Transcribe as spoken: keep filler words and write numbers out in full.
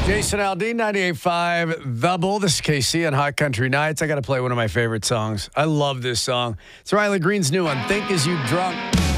Jason Aldean, ninety-eight point five The Bull. This is K C on Hot Country Nights. I got to play one of my favorite songs. I love this song. It's Riley Green's new one, Think As You Drunk.